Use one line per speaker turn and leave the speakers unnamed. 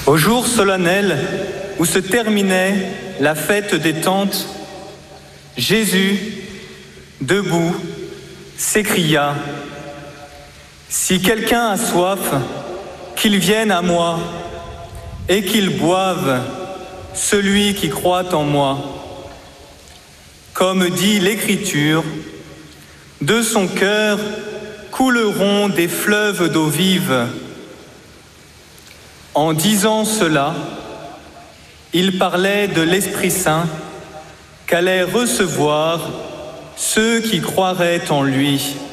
Au jour solennel où se terminait la fête des Tentes, Jésus, debout, s'écria : « Si quelqu'un a soif, qu'il vienne à moi et qu'il boive, celui qui croit en moi. Comme dit l'Écriture, de son cœur couleront des fleuves d'eau vive. » En disant cela, il parlait de l'Esprit Saint qu'allaient recevoir ceux qui croiraient en lui.